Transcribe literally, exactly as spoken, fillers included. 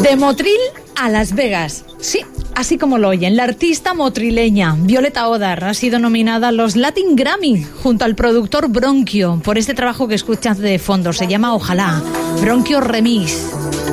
De Motril a Las Vegas. Sí, así como lo oyen, la artista motrileña Violeta Odar ha sido nominada a los Latin Grammy junto al productor Bronquio por este trabajo que escuchas de fondo. Se llama Ojalá. Bronquio Remix.